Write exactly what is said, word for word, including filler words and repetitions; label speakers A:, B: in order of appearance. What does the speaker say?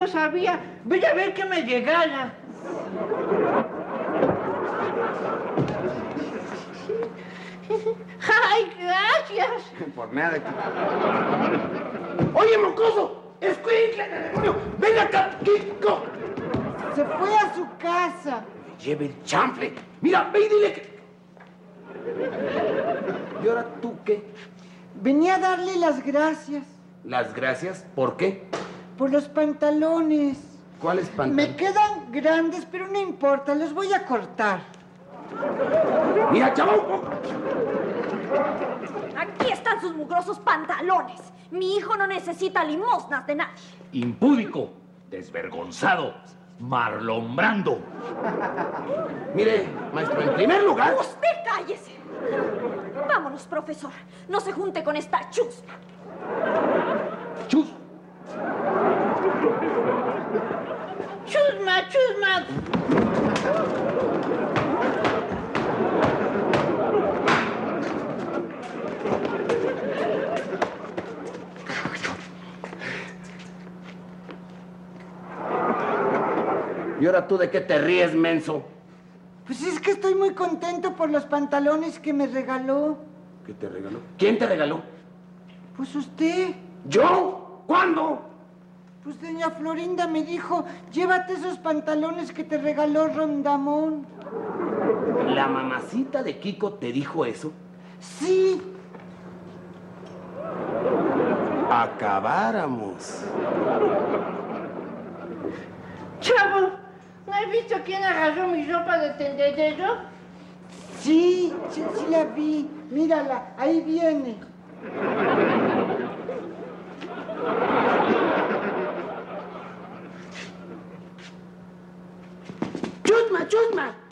A: sabía. Voy a ver que me llegara. ¡Ay, gracias!
B: Por nada. ¡Oye, mocoso! ¡Escuincle de demonio! ¡Ven acá, Kiko!
C: Se fue a su casa.
B: Lleve el chanfle. Mira, ve y dile que... ¿Y ahora tú qué?
C: Venía a darle las gracias.
B: ¿Las gracias? ¿Por qué?
C: Por los pantalones.
B: ¿Cuáles pantalones?
C: Me quedan grandes, pero no importa, los voy a cortar.
B: Mira, chaval.
D: Aquí están sus mugrosos pantalones. Mi hijo no necesita limosnas de nadie.
E: Impúdico, desvergonzado, marlombrando.
B: Mire, maestro, en primer lugar...
D: ¡Usted cállese! Vámonos, profesor. No se junte con esta chusma.
B: Chus.
A: ¡Chusma, chusma!
B: ¿Y ahora tú de qué te ríes, menso?
C: Pues es que estoy muy contento por los pantalones que me regaló.
B: ¿Qué te regaló? ¿Quién te regaló?
C: Pues usted.
B: ¿Yo? ¿Cuándo?
C: Pues doña Florinda me dijo, llévate esos pantalones que te regaló Rondamón.
B: ¿La mamacita de Kiko te dijo eso?
C: Sí.
B: Acabáramos.
A: Chavo, ¿no has visto quién agarró mi ropa de tendedero?
C: Sí, sí, sí la vi. Mírala, ahí viene.
B: ¡Chusma, chusma!